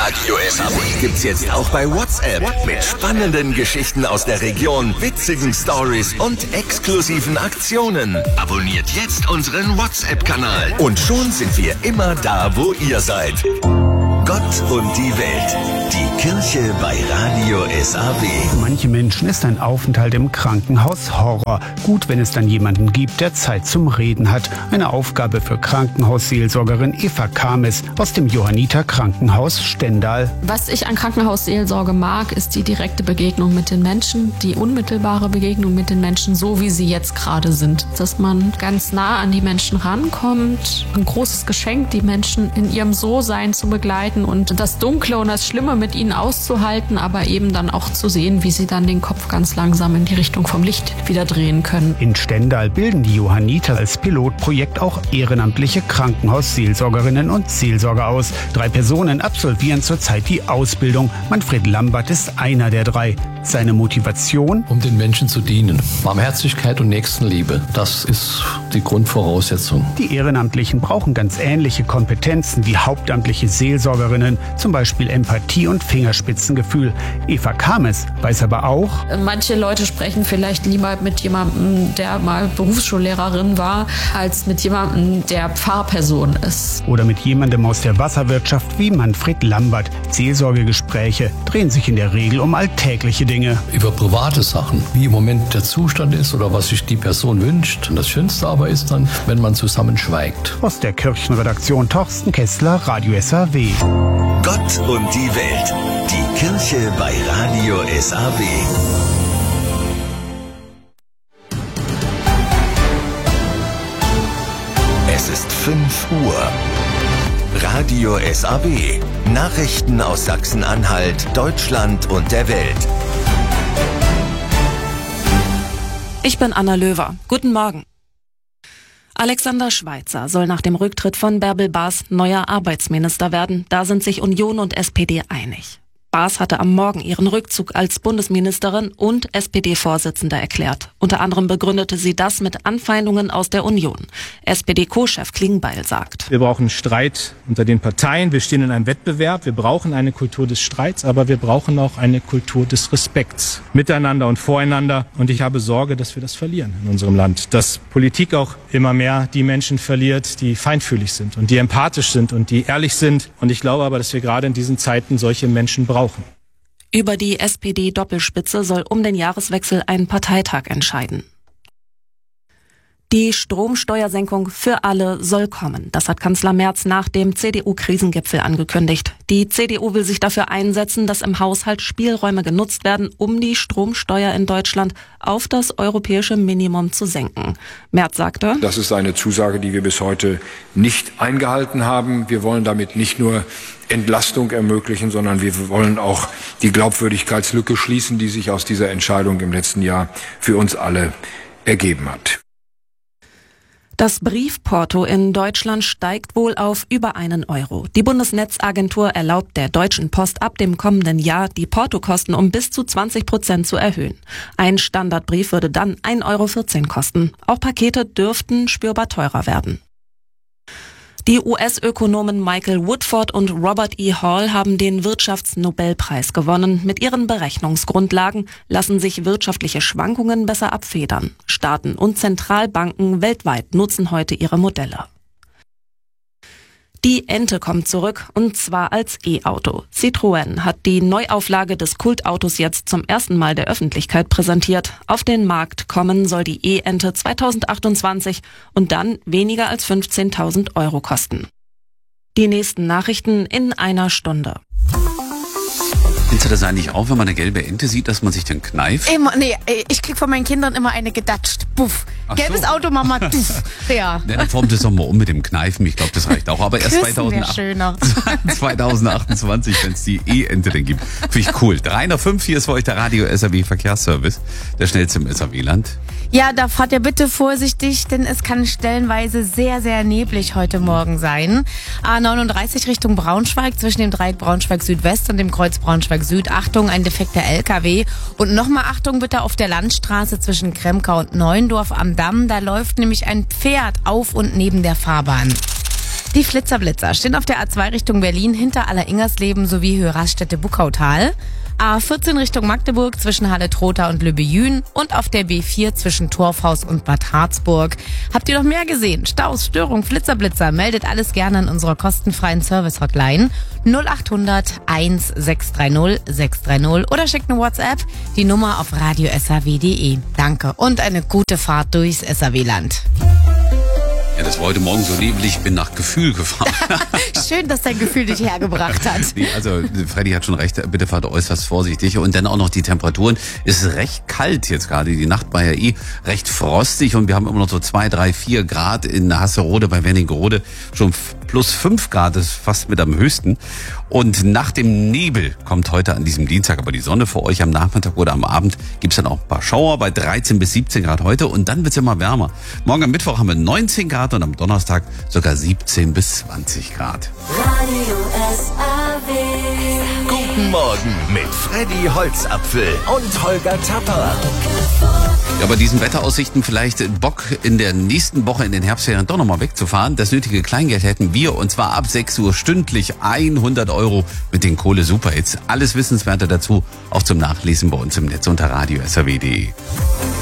Radio SAW gibt's jetzt auch bei WhatsApp. Mit spannenden Geschichten aus der Region, witzigen Stories und exklusiven Aktionen. Abonniert jetzt unseren WhatsApp-Kanal. Und schon sind wir immer da, wo ihr seid. Gott und die Welt. Die Kirche bei Radio SAW. Für manche Menschen ist ein Aufenthalt im Krankenhaus Horror. Gut, wenn es dann jemanden gibt, der Zeit zum Reden hat. Eine Aufgabe für Krankenhausseelsorgerin Eva Kames aus dem Johanniter Krankenhaus Stendal. Was ich an Krankenhausseelsorge mag, ist die direkte Begegnung mit den Menschen, die unmittelbare Begegnung mit den Menschen, so wie sie jetzt gerade sind. Dass man ganz nah an die Menschen rankommt. Ein großes Geschenk, die Menschen in ihrem So-Sein zu begleiten und das Dunkle und das Schlimme mit ihnen auszuhalten, aber eben dann auch zu sehen, wie sie dann den Kopf ganz langsam in die Richtung vom Licht wieder drehen können. In Stendal bilden die Johanniter als Pilotprojekt auch ehrenamtliche Krankenhausseelsorgerinnen und Seelsorger aus. 3 Personen absolvieren zurzeit die Ausbildung. Manfred Lambert ist einer der 3. Seine Motivation? Um den Menschen zu dienen. Barmherzigkeit und Nächstenliebe, das ist die Grundvoraussetzung. Die Ehrenamtlichen brauchen ganz ähnliche Kompetenzen wie hauptamtliche Seelsorgerinnen, zum Beispiel Empathie und Fingerspitzengefühl. Eva Kames weiß aber auch: Manche Leute sprechen vielleicht lieber mit jemandem, der mal Berufsschullehrerin war, als mit jemandem, der Pfarrperson ist. Oder mit jemandem aus der Wasserwirtschaft wie Manfred Lambert. Seelsorgegespräche drehen sich in der Regel um alltägliche Dinge. Über private Sachen, wie im Moment der Zustand ist oder was sich die Person wünscht. Und das Schönste aber ist dann, wenn man zusammen schweigt. Aus der Kirchenredaktion Torsten Kessler, Radio SAW. Gott und die Welt. Die Kirche bei Radio SAW. Es ist 5 Uhr. Radio SAW. Nachrichten aus Sachsen-Anhalt, Deutschland und der Welt. Ich bin Anna Löwer. Guten Morgen. Alexander Schweitzer soll nach dem Rücktritt von Bärbel Baas neuer Arbeitsminister werden. Da sind sich Union und SPD einig. Baas hatte am Morgen ihren Rückzug als Bundesministerin und SPD-Vorsitzende erklärt. Unter anderem begründete sie das mit Anfeindungen aus der Union. SPD-Co-Chef Klingbeil sagt: Wir brauchen Streit unter den Parteien. Wir stehen in einem Wettbewerb. Wir brauchen eine Kultur des Streits, aber wir brauchen auch eine Kultur des Respekts miteinander und voreinander. Und ich habe Sorge, dass wir das verlieren in unserem Land. Dass Politik auch immer mehr die Menschen verliert, die feinfühlig sind und die empathisch sind und die ehrlich sind. Und ich glaube aber, dass wir gerade in diesen Zeiten solche Menschen brauchen. Über die SPD-Doppelspitze soll um den Jahreswechsel ein Parteitag entscheiden. Die Stromsteuersenkung für alle soll kommen. Das hat Kanzler Merz nach dem CDU-Krisengipfel angekündigt. Die CDU will sich dafür einsetzen, dass im Haushalt Spielräume genutzt werden, um die Stromsteuer in Deutschland auf das europäische Minimum zu senken. Merz sagte: Das ist eine Zusage, die wir bis heute nicht eingehalten haben. Wir wollen damit nicht nur Entlastung ermöglichen, sondern wir wollen auch die Glaubwürdigkeitslücke schließen, die sich aus dieser Entscheidung im letzten Jahr für uns alle ergeben hat. Das Briefporto in Deutschland steigt wohl auf über €1. Die Bundesnetzagentur erlaubt der Deutschen Post ab dem kommenden Jahr, die Portokosten um bis zu 20% zu erhöhen. Ein Standardbrief würde dann €1,14 kosten. Auch Pakete dürften spürbar teurer werden. Die US-Ökonomen Michael Woodford und Robert E. Hall haben den Wirtschaftsnobelpreis gewonnen. Mit ihren Berechnungsgrundlagen lassen sich wirtschaftliche Schwankungen besser abfedern. Staaten und Zentralbanken weltweit nutzen heute ihre Modelle. Die Ente kommt zurück, und zwar als E-Auto. Citroën hat die Neuauflage des Kultautos jetzt zum ersten Mal der Öffentlichkeit präsentiert. Auf den Markt kommen soll die E-Ente 2028 und dann weniger als €15.000 kosten. Die nächsten Nachrichten in einer Stunde. Findest du das eigentlich auch, wenn man eine gelbe Ente sieht, dass man sich dann kneift? Nee, ich krieg von meinen Kindern immer eine gedatscht. Buff. Ach Gelbes so. Auto, Mama, tuff. Ja. Dann formt es doch mal um mit dem Kneifen. Ich glaube, das reicht auch. Aber erst 2028, wenn es die E-Ente denn gibt. Finde ich cool. 305, hier ist für euch der Radio SAW Verkehrsservice. Der schnellste im SAW-Land. Ja, da fahrt ihr bitte vorsichtig, denn es kann stellenweise sehr, sehr neblig heute Morgen sein. A39 Richtung Braunschweig, zwischen dem Dreieck Braunschweig Südwest und dem Kreuz Braunschweig Süd. Achtung, ein defekter LKW. Und nochmal Achtung bitte auf der Landstraße zwischen Kremkau und Neuendorf am Damm. Da läuft nämlich ein Pferd auf und neben der Fahrbahn. Die Flitzer-Blitzer stehen auf der A2 Richtung Berlin hinter Aller-Ingersleben sowie Höhe Raststätte-Buckautal. A14 Richtung Magdeburg zwischen Halle-Trotha und Lübbe-Jühn und auf der B4 zwischen Torfhaus und Bad Harzburg. Habt ihr noch mehr gesehen? Staus, Störung, Flitzer-Blitzer? Meldet alles gerne an unserer kostenfreien Service-Hotline 0800 1630 630 oder schickt eine WhatsApp, die Nummer auf radio.saw.de. Danke und eine gute Fahrt durchs SAW-Land. Ja, das war heute Morgen so neblig, ich bin nach Gefühl gefahren. Schön, dass dein Gefühl dich hergebracht hat. Nee, also Freddy hat schon recht, bitte fahrt äußerst vorsichtig. Und dann auch noch die Temperaturen. Es ist recht kalt jetzt gerade. Die Nacht war ja recht frostig und wir haben immer noch so 2, 3, 4 Grad in Hasserode bei Wernigerode. Schon plus 5 Grad ist fast mit am höchsten. Und nach dem Nebel kommt heute an diesem Dienstag aber die Sonne für euch. Am Nachmittag oder am Abend gibt's dann auch ein paar Schauer bei 13 bis 17 Grad heute. Und dann wird's immer wärmer. Morgen am Mittwoch haben wir 19 Grad und am Donnerstag sogar 17 bis 20 Grad. Radio SAW. Guten Morgen mit Freddy Holzapfel und Holger Zapper. Ja, bei diesen Wetteraussichten vielleicht Bock in der nächsten Woche in den Herbstferien doch nochmal wegzufahren. Das nötige Kleingeld hätten wir und zwar ab 6 Uhr stündlich 100 € mit den Kohle Superhits. Alles Wissenswerte dazu auch zum Nachlesen bei uns im Netz unter radio.saw.de.